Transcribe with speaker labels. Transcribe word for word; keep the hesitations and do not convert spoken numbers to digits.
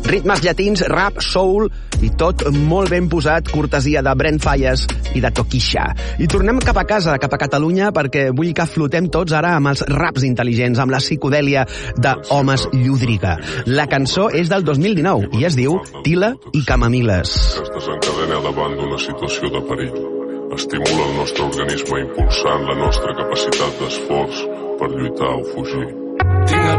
Speaker 1: Ritmes llatins, rap, soul i tot molt ben posat, cortesia de Brent Faiyaz i de Tokisha. I tornem cap a casa, cap a Catalunya, perquè vull que flotem tots ara amb els raps intel·ligents, amb la psicodèlia de Homes Llúdriga. La cançó és del dos mil dinou i es diu Tila i Camamiles.
Speaker 2: Es desencadena davant d'una situació de perill. Estimula el nostre organisme impulsant la nostra capacitat d'esforç per lluitar o fugir.